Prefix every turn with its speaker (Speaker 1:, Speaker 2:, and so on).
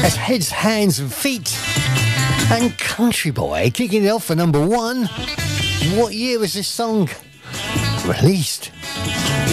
Speaker 1: That's Heads, Hands and Feet and Country Boy kicking it off for number one. What year was this song released?